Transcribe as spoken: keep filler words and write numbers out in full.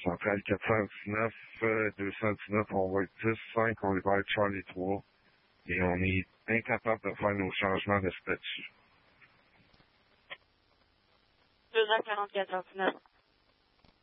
Centrale quatre cent dix-neuf, euh, deux cent dix-neuf, on va être dix, cinq, on va être Charlie trois. Et on est incapable de faire nos changements de statut. deux cent quarante-quatre neuf.